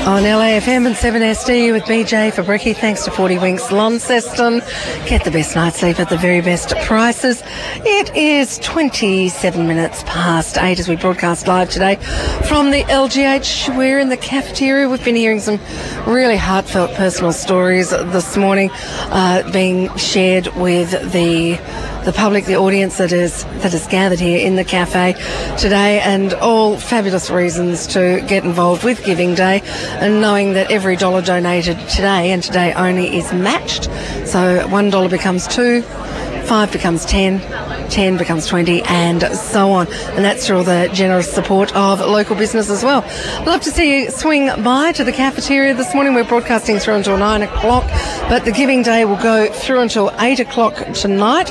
On LAFM and 7SD with BJ for Bricky, thanks to 40 Winks Launceston. Get the best night's sleep at the very best prices. It is 27 minutes past 8 as we broadcast live today from the LGH. We're in the cafeteria. We've been hearing some really heartfelt personal stories this morning being shared with the public, the audience that is gathered here in the cafe today, and all fabulous reasons to get involved with Giving Day, and knowing that every dollar donated today, and today only, is matched. So $1 becomes 2, 5 becomes 10, 10 becomes 20, and so on. And that's through all the generous support of local business as well. Love to see you swing by to the cafeteria this morning. We're broadcasting through until 9 o'clock, but the Giving Day will go through until 8 o'clock tonight.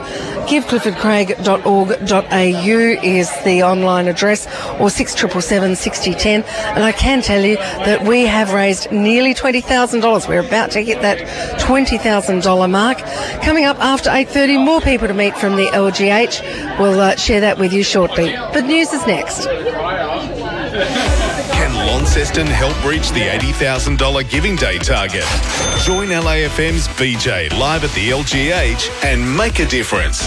GiveCliffordcraig.org.au is the online address, or 6777 6010. And I can tell you that we have raised nearly $20,000. We're about to hit that $20,000 mark. Coming up after 8:30, more people to meet from the LGH. We'll share that with you shortly. But news is next. Can Launceston help reach the $80,000 Giving Day target? Join LAFM's BJ live at the LGH and make a difference.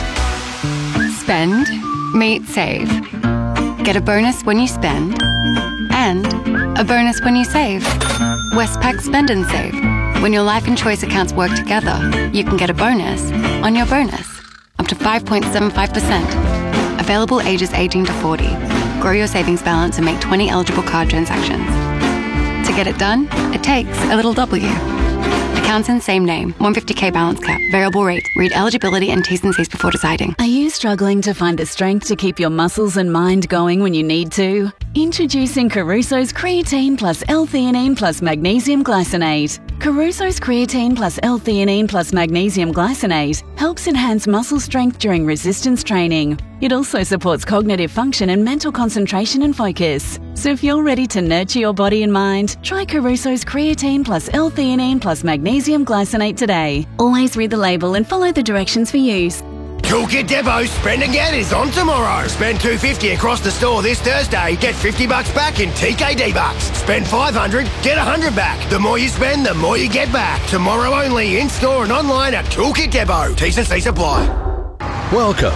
Spend, meet, save. Get a bonus when you spend and a bonus when you save. Westpac Spend and Save. When your life and choice accounts work together, you can get a bonus on your bonus, up to 5.75%. Available ages 18 to 40. Grow your savings balance and make 20 eligible card transactions. To get it done, it takes a little W. Accounts in same name. 150k balance cap. Variable rate. Read eligibility and T's and C's before deciding. Are you struggling to find the strength to keep your muscles and mind going when you need to? Introducing Caruso's Creatine Plus L-Theanine Plus Magnesium Glycinate. Caruso's Creatine Plus L-Theanine Plus Magnesium Glycinate helps enhance muscle strength during resistance training. It also supports cognitive function and mental concentration and focus. So if you're ready to nurture your body and mind, try Caruso's Creatine Plus L-Theanine Plus Magnesium Glycinate today. Always read the label and follow the directions for use. Toolkit Depot Spend Again is on tomorrow. Spend $250 across the store this Thursday. Get $50 back in TKD bucks. Spend $500, get $100 back. The more you spend, the more you get back. Tomorrow only, in-store and online at Toolkit Depot. T's and C's apply. Welcome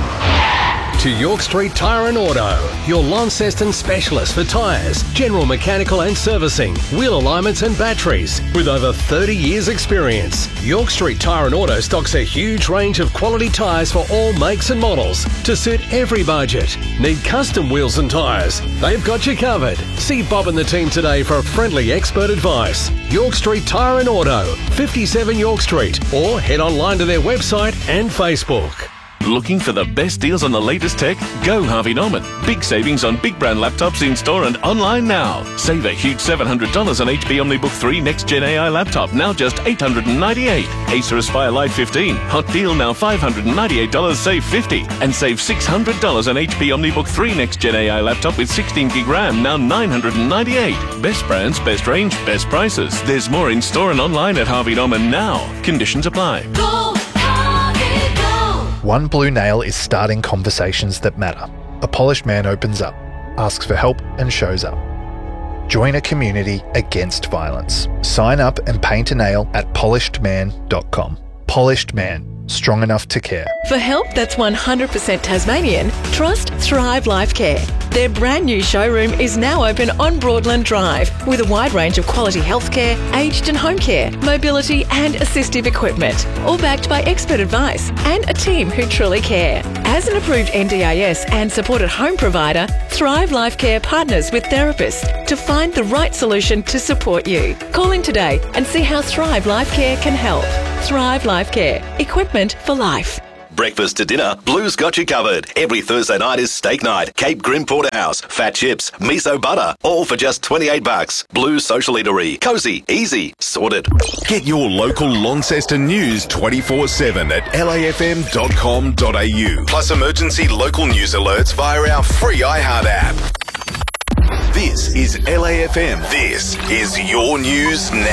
to York Street Tyre and Auto, your Launceston specialist for tyres, general mechanical and servicing, wheel alignments and batteries. With over 30 years experience, York Street Tyre and Auto stocks a huge range of quality tyres for all makes and models to suit every budget. Need custom wheels and tyres? They've got you covered. See Bob and the team today for friendly expert advice. York Street Tyre and Auto, 57 York Street, or head online to their website and Facebook. Looking for the best deals on the latest tech? Go Harvey Norman. Big savings on big brand laptops in store and online now. Save a huge $700 on HP OmniBook 3 Next Gen AI laptop, now just $898. Acer Aspire Live 15. Hot deal now $598, save $50. And save $600 on HP OmniBook 3 Next Gen AI laptop with 16 gig RAM, now $998. Best brands, best range, best prices. There's more in store and online at Harvey Norman now. Conditions apply. Go! One Blue Nail is starting conversations that matter. A polished man opens up, asks for help and shows up. Join a community against violence. Sign up and paint a nail at polishedman.com. Polished Man. Strong enough to care. For help that's 100% Tasmanian, trust Thrive Life Care. Their brand new showroom is now open on Broadland Drive with a wide range of quality healthcare, aged and home care, mobility and assistive equipment, all backed by expert advice and a team who truly care. As an approved NDIS and supported home provider, Thrive Life Care partners with therapists to find the right solution to support you. Call in today and see how Thrive Life Care can help. Thrive Life Care. Equipment for life. Breakfast to dinner, Blue's got you covered. Every Thursday night is steak night. Cape Grim Porterhouse, fat chips, miso butter, all for just $28. Blue's Social Eatery. Cozy, easy, sorted. Get your local Launceston news 24/7 at lafm.com.au. Plus emergency local news alerts via our free iHeart app. This is LAFM. This is your news now.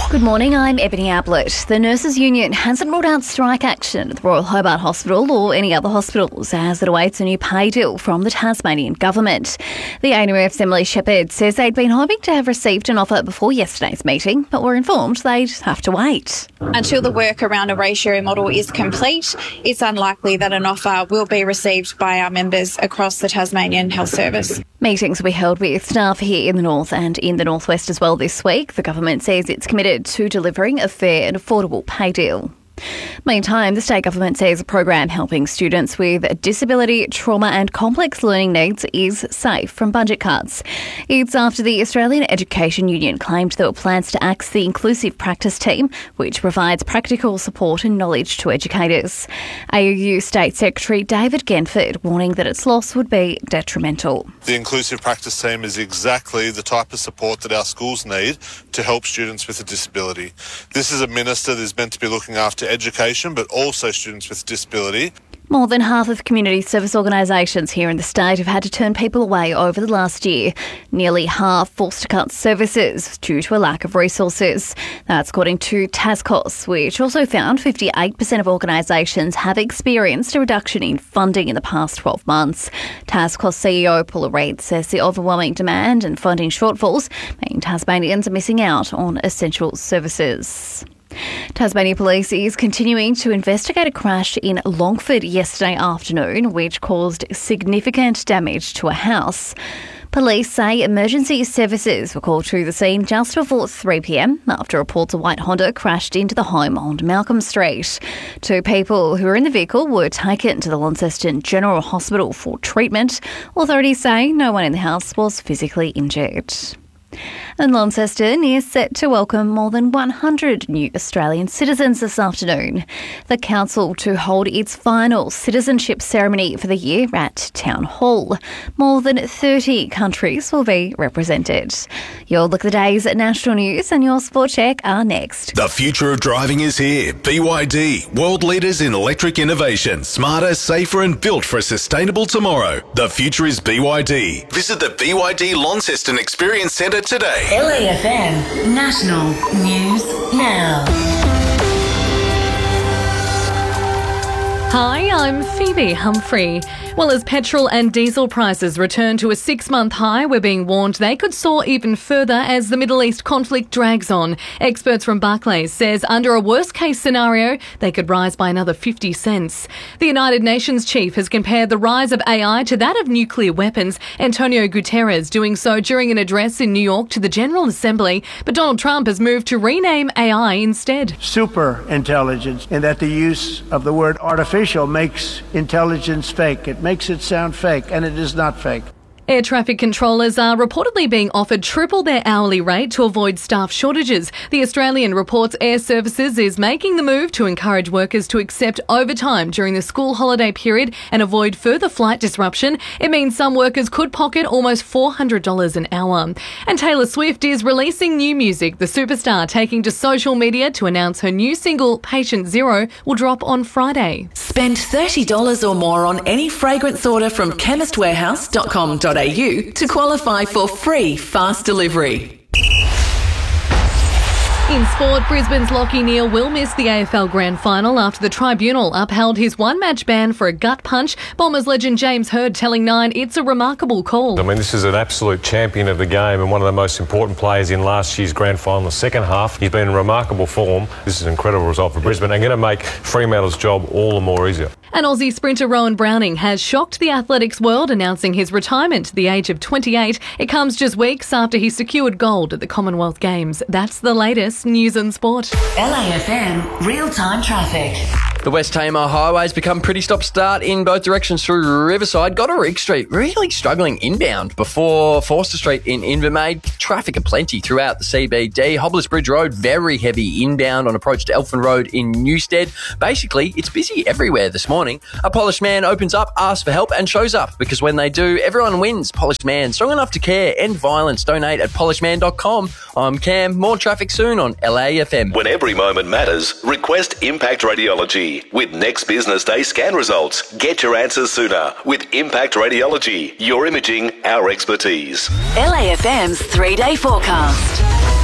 Good morning, I'm Ebony Ablett. The Nurses Union hasn't ruled out strike action at the Royal Hobart Hospital or any other hospitals as it awaits a new pay deal from the Tasmanian government. The ANRF's Emily Shepherd says they'd been hoping to have received an offer before yesterday's meeting, but were informed they'd have to wait. Until the work around a ratio model is complete, it's unlikely that an offer will be received by our members across the Tasmanian Health Service. Meetings will be held with staff here in the north and in the northwest as well this week. The government says it's committed to delivering a fair and affordable pay deal. Meantime, the state government says a program helping students with disability, trauma and complex learning needs is safe from budget cuts. It's after the Australian Education Union claimed there were plans to axe the Inclusive Practice Team, which provides practical support and knowledge to educators. AUU State Secretary David Genford warning that its loss would be detrimental. The Inclusive Practice Team is exactly the type of support that our schools need to help students with a disability. This is a minister that is meant to be looking after education, but also students with disability. More than half of community service organisations here in the state have had to turn people away over the last year. Nearly half forced to cut services due to a lack of resources. That's according to TASCOS, which also found 58% of organisations have experienced a reduction in funding in the past 12 months. TASCOS CEO Paula Reid says the overwhelming demand and funding shortfalls mean Tasmanians are missing out on essential services. Tasmania Police is continuing to investigate a crash in Longford yesterday afternoon, which caused significant damage to a house. Police say emergency services were called to the scene just before 3 p.m. after reports a white Honda crashed into the home on Malcolm Street. 2 people who were in the vehicle were taken to the Launceston General Hospital for treatment. Authorities say no one in the house was physically injured. And Launceston is set to welcome more than 100 new Australian citizens this afternoon. The council to hold its final citizenship ceremony for the year at Town Hall. More than 30 countries will be represented. Your look at the day's national news and your sport check are next. The future of driving is here. BYD, world leaders in electric innovation, smarter, safer and built for a sustainable tomorrow. The future is BYD. Visit the BYD Launceston Experience Centre today. LAFM National News Now. Hi, I'm Phoebe Humphrey. Well, as petrol and diesel prices return to a 6-month high, we're being warned they could soar even further as the Middle East conflict drags on. Experts from Barclays says under a worst-case scenario, they could rise by another 50 cents. The United Nations chief has compared the rise of AI to that of nuclear weapons, Antonio Guterres doing so during an address in New York to the General Assembly. But Donald Trump has moved to rename AI instead. Super intelligence, and that the use of the word artificial makes intelligence fake. It makes it sound fake, and it is not fake. Air traffic controllers are reportedly being offered triple their hourly rate to avoid staff shortages. The Australian reports Air Services is making the move to encourage workers to accept overtime during the school holiday period and avoid further flight disruption. It means some workers could pocket almost $400 an hour. And Taylor Swift is releasing new music. The superstar taking to social media to announce her new single, Patient Zero, will drop on Friday. Spend $30 or more on any fragrance order from chemistwarehouse.com.au to qualify for free fast delivery. In sport, Brisbane's Lachie Neale will miss the AFL Grand Final after the tribunal upheld his one-match ban for a gut punch. Bombers legend James Hird telling Nine it's a remarkable call. I mean, this is an absolute champion of the game and one of the most important players in last year's Grand Final. The second half, he's been in remarkable form. This is an incredible result for Brisbane and going to make Fremantle's job all the more easier. And Aussie sprinter Rowan Browning has shocked the athletics world, announcing his retirement at the age of 28. It comes just weeks after he secured gold at the Commonwealth Games. That's the latest news and sport. LAFM real-time traffic. The West Tamar highways become pretty stop-start in both directions through Riverside. Goderich Street really struggling inbound before Forster Street in Invermaid. Traffic aplenty throughout the CBD. Hobblers Bridge Road, very heavy inbound on approach to Elfin Road in Newstead. Basically, it's busy everywhere this morning. A polished man opens up, asks for help and shows up because when they do, everyone wins. Polished Man, strong enough to care, end violence. Donate at polishedman.com. I'm Cam. More traffic soon on LAFM. When every moment matters, request Impact Radiology. With next business day scan results, get your answers sooner with Impact Radiology. Your imaging, our expertise. LAFM's 3-day forecast.